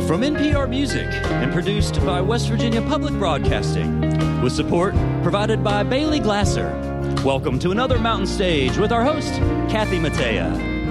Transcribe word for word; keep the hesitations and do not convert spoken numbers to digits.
From N P R Music and produced by West Virginia Public Broadcasting, with support provided by Bailey Glasser. Welcome to another Mountain Stage with our host, Kathy Mattea.